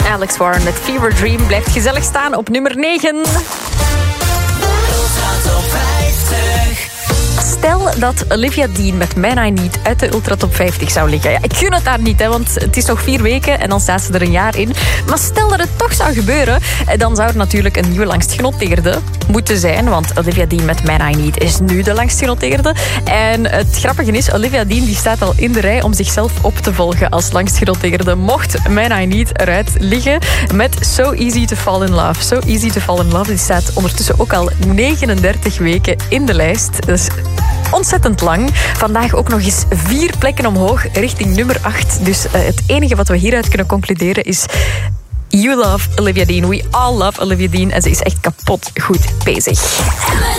Alex Warren met Fever Dream blijft gezellig staan op nummer 9. Stel dat Olivia Dean met Man I Need uit de Ultra Top 50 zou liggen. Ja, ik gun het haar niet, hè, want het is nog 4 weken en dan staat ze er een jaar in. Maar stel dat het toch zou gebeuren, dan zou er natuurlijk een nieuwe langstgenoteerde moeten zijn. Want Olivia Dean met Man I Need is nu de langstgenoteerde. En het grappige is, Olivia Dean die staat al in de rij om zichzelf op te volgen als langstgenoteerde. Mocht Man I Need eruit liggen met So Easy to Fall in Love. So Easy to Fall in Love die staat ondertussen ook al 39 weken in de lijst. Dus ontzettend lang. Vandaag ook nog eens 4 plekken omhoog richting nummer 8. Dus het enige wat we hieruit kunnen concluderen is... You love Olivia Dean. We all love Olivia Dean. En ze is echt kapot goed bezig.